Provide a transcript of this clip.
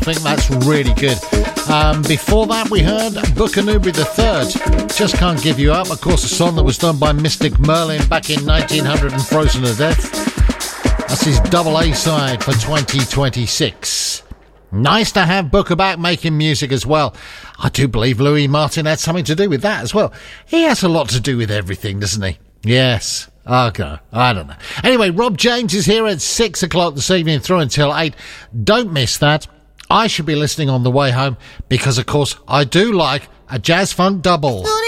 I think that's really good. Before that, we heard Buchanubri III, Just Can't Give You Up. Of course, a song that was done by Mystic Merlin back in 1900 and Frozen to Death. That's his double A side for 2026. Nice to have Booker back making music as well. I do believe Louis Martin had something to do with that as well. He has a lot to do with everything, doesn't he? Yes. Okay. I don't know. Anyway, Rob James is here at 6 o'clock this evening through until 8. Don't miss that. I should be listening on the way home because, of course, I do like a Jazz Funk double.